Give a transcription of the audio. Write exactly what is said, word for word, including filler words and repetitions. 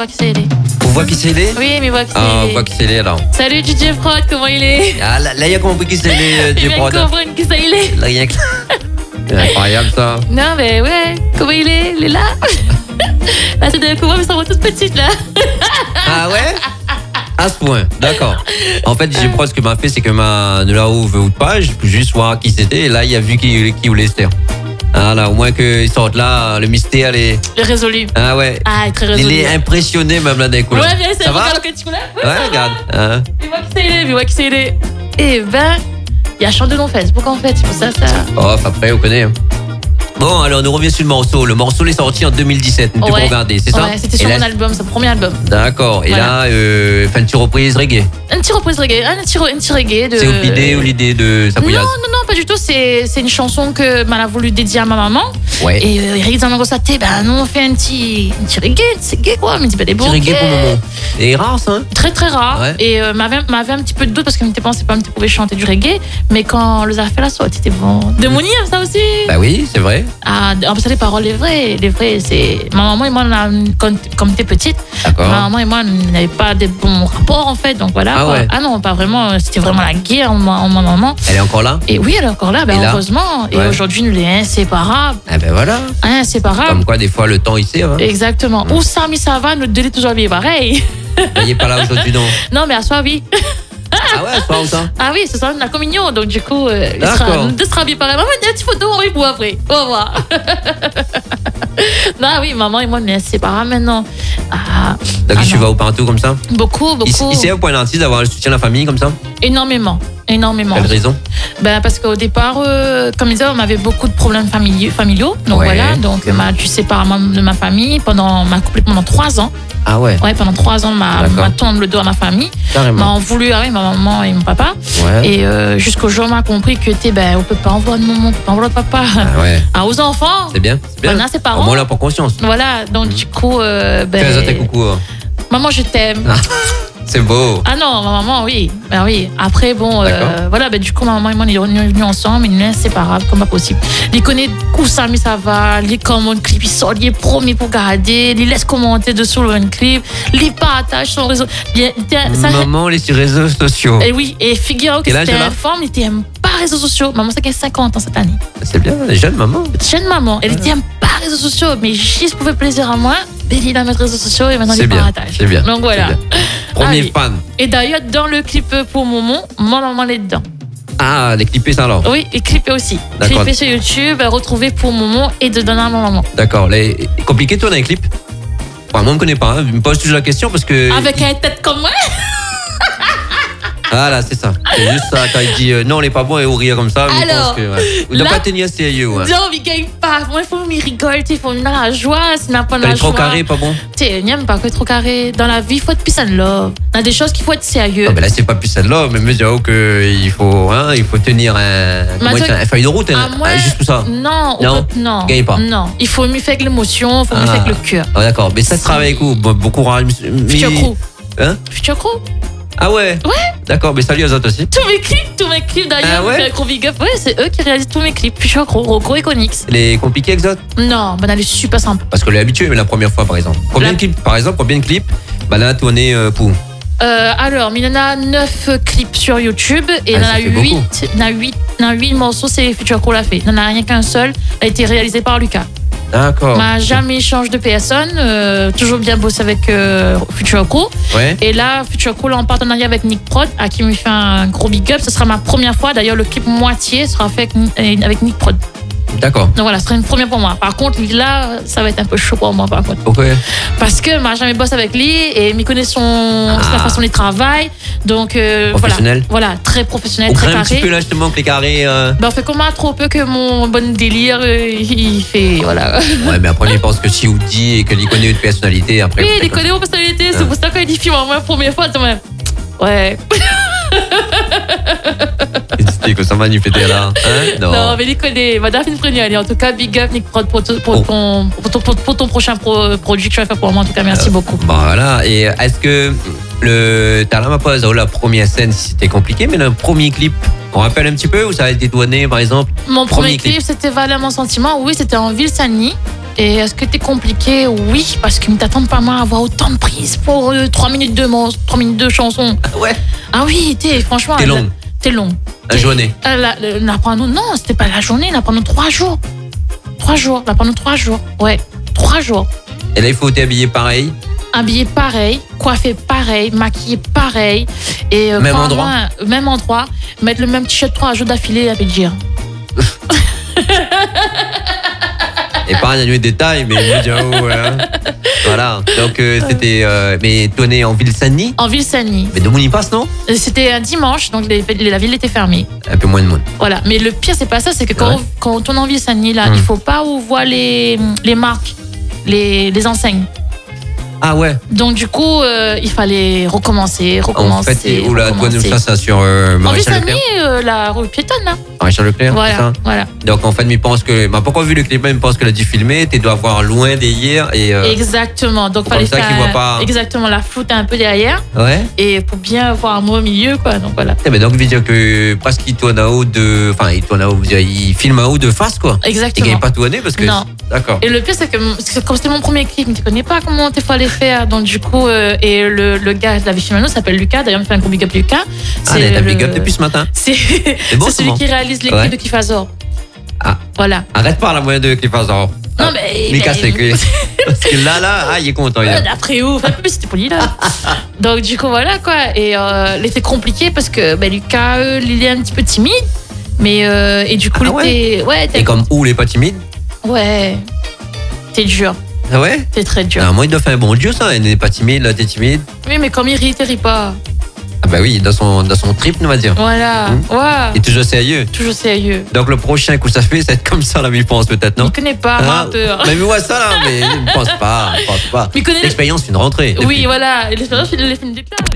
voit qui c'est il est. On voit qui c'est il est? Oui, mais voit qui c'est Ah, il on est. voit qui c'est il est alors. Salut D J Prod, comment il est? Ah, là, là, il a compris qui c'est il est, Il J vient Prod. de comprendre qui c'est il est. Là, rien que. C'est incroyable ça. Non, mais ouais, comment il est? Il est là. Là, c'est de couvrir, mais ça va toute petite là. Ah ouais? À ce point, d'accord. En fait, J Prod, ce que m'a fait, c'est que m'a de là où veut ou pas, je peux juste voir qui c'était. Et là, il a vu qui, qui voulait se taire. Ah là, au moins qu'ils sortent là, le mystère, les. Le résolu. Ah ouais. Ah, il est très résolu. Il est impressionné même là d'un coup. Ouais, bien, c'est ça va? regarde le petit coup là. Ouais, regarde. Hein? Il voit qui c'est il est, il voit qui c'est il est. Eh ben, il y a chant de non Facebook en fait, c'est pour ça, ça. Oh, après, on connaît. Hein. Bon, alors on revient sur le morceau. Le morceau est sorti en deux mille dix-sept. Tu peux Ouais. regarder, c'est ça? Ouais, c'était sur Et là, mon album, son premier album. D'accord. Et Voilà. là, euh, fait une petite reprise reggae. Un petit reprise reggae, un petit, un petit reggae de. C'est l'idée ou l'idée de Non, Sapouillaz? non, non, pas du tout. C'est, c'est une chanson que m'en a voulu dédier à ma maman. Ouais. Et euh, Eric Zamagosaté, ben non, on fait un petit, un petit reggae, c'est gay quoi, mais c'est pas des beaux. Petit reggae pour moment. Et rare ça, hein? Très très rare. Ouais. Et euh, m'avait, m'avait un petit peu de doute parce que je m'étais pensé pas que tu pouvais chanter du reggae. Mais quand le a fait la sorte, c'était bon. De Mouni, ça aussi. Bah oui, c'est vrai. Ah, en plus, les paroles, les vraies. Les vraies, c'est. Ma maman et moi, on a, quand, quand t'es petite, D'accord. ma maman et moi, on n'avait pas des bons rapports en fait. Donc voilà. Ah quoi. ouais. Ah non, pas vraiment. C'était vraiment la guerre en ma en ma maman. Elle est encore là? Et oui, elle est encore là, ben Et là heureusement. Et Ouais. aujourd'hui, nous les inséparables. Ah ben voilà. Inséparables. Comme quoi, des fois, le temps il sert. Hein. Exactement. Où ça, mais ça va, notre délai toujours bien pareil. Il n'est pas là aujourd'hui, non? Non, mais à soi, oui. Ah ouais, soir ou ça? Ah oui, ce soir, la communion. Donc, du coup, euh, il D'accord. sera, nous deux sera bien pareil. Maman, il y a une petite photo, on va y voir après. On va voir. Non, oui, maman et moi, on est inséparables maintenant. Ah, Donc, ah tu non. vas au partout comme ça? Beaucoup, Il, beaucoup. il sert au point d'artiste d'avoir le soutien de la famille comme ça? Énormément. Énormément. Quelle raison? Ben, parce qu'au départ, euh, comme je disais, on avait beaucoup de problèmes familiaux. familiaux donc Ouais. voilà, donc ma, tu sépares ma- de ma famille pendant ma couple pendant trois ans. Ah ouais, Ouais, pendant trois ans, ma, D'accord. m'a tendre le dos à ma famille. M'a carrément. en voulu, ah oui, ma maman et mon papa. Ouais. Et euh, jusqu'au jour où on a compris que t'es, ben, on peut pas envoyer de maman, on peut pas envoyer de papa. Ah ouais, Ah, aux enfants. c'est bien. C'est bien. Maintenant, c'est Au parents. moins là pour conscience. Voilà, donc du coup, euh, ben, Fais un coucou. hein. maman, je t'aime. Ah, c'est beau. Ah non, ma maman, oui. Ben oui. Après, bon, D'accord. euh, voilà, ben, du coup, ma maman et moi, on est revenus ensemble, ils sont inséparables, comme pas possible. Il connaît où ça, mais ça va, les commandes clip, il sort, il est promis pour garder, il laisse commenter dessous le clip, il partage son réseau. Il, il, ça, Maman, les sur les réseaux sociaux. et oui, et figure que Quel âge c'était elle a informe, il était pas réseaux sociaux. Maman, ça fait cinquante ans cette année. C'est bien, les jeunes maman. Jeune maman, elle était pas réseaux sociaux, mais juste pour faire plaisir à moi, ben, il a mis réseaux sociaux et maintenant C'est il bien, partage. c'est bien, Donc voilà. c'est Premier Ah oui. fan. Et d'ailleurs, dans le clip pour Momon, mon maman est dedans. Ah, les clippés ça alors. Oui, et clippé aussi. D'accord. Clippé sur YouTube, retrouvé pour Momon et de donner à mon maman. D'accord. Les... Compliqué de tourner un clip? Enfin, moi, on ne connaît pas. Hein. Je me pose toujours la question parce que. Avec une tête comme moi. Ah là, c'est ça. C'est juste ça. Quand il dit euh, non, on n'est pas bon et on rire comme ça. mais Alors, je pense que. Ouais. Vous ne là- pas tenir sérieux. Ouais. Non, mais gagne pas. Moi, il faut m'y rigoler, il faut me dans la joie. S'il n'a pas de Quand il la est trop joie. carré, pas bon. Tu sais, n'aime pas que trop carré. Dans la vie, il faut être peace and love. Il y a des choses qu'il faut être sérieux. Ah, ben là, c'est pas plus celle-là, mais mais j'avoue qu'il faut, hein, il faut tenir un, comment Mais il dit, toi- un feuille de route, Ah, hein, moi, hein, juste pour ça. Non, on Non peut- non. Gagne pas. Non, il faut mieux faire avec l'émotion, il faut mieux Ah. faire avec le cœur. Ah, d'accord, mais ça se travaille avec où? Bon, beaucoup rare. Future Crew. Hein? Future Crew. Ah ouais? Ouais. D'accord, mais salut aux autres aussi. Tous mes clips, tous mes clips d'ailleurs, Ah ouais je fais un gros big up. Ouais, c'est eux qui réalisent tous mes clips. Future Crew, Rocco et Conix. Les compliqués exotes? Non, ben elle est super sympa. Parce que l'est habitué, mais la première fois, par exemple. Combien La- de clips, par exemple, combien de clips? Bah là, tourné euh, pour. Euh, alors, il y en a neuf clips sur YouTube et il y Ah, en ça a fait huit. beaucoup. Il y en a huit, il y en a huit morceaux, c'est Future Crew l'a fait. Il n'y en a rien qu'un seul, a été réalisé par Lucas. D'accord. M'a jamais changé de personne, euh, toujours bien bossé avec euh, Future Crew. Ouais. Et là, Future Crew, là, en partenariat avec Nick Prod, à qui me fait un gros big up. Ce sera ma première fois. D'ailleurs, le clip moitié sera fait avec, avec Nick Prod. D'accord. Donc voilà, ce sera une première pour moi. Par contre, là, ça va être un peu chaud pour moi, par contre. Pourquoi? Parce que m'a jamais bossé avec lui et il connaît son, Ah. la façon dont il travaille. Donc euh, Professionnel. Voilà, voilà, très professionnel, On très craint un petit peu carré. là, justement, que les carrés. euh, Ben, on fait comment trop peu que mon bon délire, euh, il fait. Voilà. Ouais, mais après, il pense que si vous dit et qu'il connaît une personnalité, après. Oui, vous il faites connaît mon personnalité, Ah. c'est pour ça qu'il dit film en moi, première fois, tu vois. Ouais. C'était que ça va nous fêter là. Hein? Non. Non, mais il connaît. Madame une première. En tout cas, big up, Nick Prod, pour, pour, Oh. ton, pour, ton, pour- pour ton prochain pro- produit que tu vas faire pour moi. En tout cas, merci beaucoup. Bon, voilà. Et est-ce que le T'as la pause, la première scène, c'était compliqué, mais le premier clip, on rappelle un petit peu où ça a été tourné, par exemple? Mon premier, premier clip. clip, c'était Valère mon sentiment. Oui, c'était en ville Saint-Denis. Et est-ce que t'es compliqué? Oui, parce qu'ils ne t'attendent pas mal à avoir autant de prises pour euh, trois minutes de mon- trois minutes de chanson. Ouais. Ah oui, t'es franchement. T'es elle- longue. T'es long. La journée. Euh, la- le- la pendant- non, c'était pas la journée, là, pendant trois jours. Trois jours, là, pendant trois jours. Ouais, trois jours. Et là, il faut t'habiller pareil. Habillé pareil, coiffé pareil, maquillé pareil. Et euh, Même quand endroit. moi, même endroit. Mettre le même t-shirt trois jours d'affilée avec dire. Et pas un de détails, mais je veux dire, oh, ouais, hein. Voilà. Donc, euh, c'était. Euh, mais tourné en Ville-Saint-Denis. En Ville-Saint-Denis. Mais de monde y passe, non? Euh, C'était un dimanche, donc les- les- la ville était fermée. Un peu moins de monde. Voilà. Mais le pire, c'est pas ça, c'est que quand, Ouais. on, quand on tourne en Ville-Saint-Denis, là, Hmm. il faut pas où on voit les, les marques, les, les enseignes. Ah ouais. Donc du coup, euh, il fallait recommencer, En recommencer. fait, où la douane, recommencer. ça, ça sur euh, En Maréchal Ville-Saint-Denis, Leclerc. euh, la rue piétonne, là. Maréchal Leclerc, c'est Voilà, ça? voilà. Donc en fait, il pense que. M'a pourquoi vu le clip, il pense que l'a dû filmer, tu dois voir loin derrière et. Euh, Exactement. Donc comme fallait ça faire qu'il voit pas. exactement la floute un peu derrière Ouais. et pour bien voir moi au milieu, quoi. Donc voilà. Eh ben, donc, veut dire que presque il tourne à haut de. Enfin, il tourne à haut, il filme à haut de face, quoi. Il Exactement. gagne pas tourner parce que. Non. D'accord. Et le pire, c'est que c'est comme c'était mon premier clip, je ne connais pas comment il fallait faire. Donc, du coup, euh, et le, le gars de la Vichy s'appelle Lucas. D'ailleurs, on fait un gros big up Lucas. Ah, t'as le- big up depuis ce matin. C'est bon, c'est ce celui moment. qui réalise les Ouais. clips de Kifazor. Ah. Voilà. Arrête pas la moyenne de qu'il fasse en. Non, mais. Mais casse les couilles. Parce que là, là, ah, il est content. il est- Euh, D'après où Enfin, plus c'était poli là. Donc, du coup, voilà quoi. Et euh, il était compliqué parce que ben, Lucas, euh, il est un petit peu timide. Mais. euh, et du coup, Ah il était. Ouais, t'es- Et comme où, il est pas timide. Ouais. T'es dur. Ah ouais? T'es très dur. Non, moi, il doit faire un bon Dieu, ça. Il n'est pas timide, là, t'es timide. Oui, mais comme il rit, il rit pas. Ah, bah oui, dans son, dans son trip, on va dire. Voilà. Hum. Ouais. Il est toujours sérieux. Toujours sérieux. Donc, le prochain coup, ça fait, ça va être comme ça, là, mais il pense peut-être, non? Il connaît pas, Ah, menteur. mais moi, ça, là, mais il ne pense pas. Il pense pas. Il connaît. L'expérience, c'est une rentrée. Oui, voilà. Et l'expérience, il les films déclarés.